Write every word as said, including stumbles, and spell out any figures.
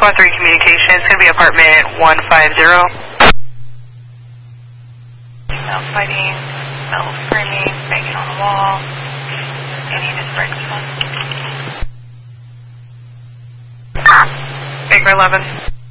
Squad three communication. It's going to be apartment one five zero. Male fighting, male screaming, banging on the wall. Any just break this one. Baker eleven.